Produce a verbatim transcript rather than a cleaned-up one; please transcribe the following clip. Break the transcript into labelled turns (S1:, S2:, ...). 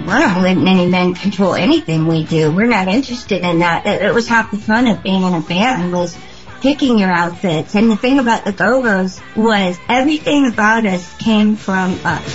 S1: not letting any men control anything we do. We're not interested in that. It, it was half the fun of being in a band was picking your outfits. And the thing about the Go-Go's was everything about us came from us.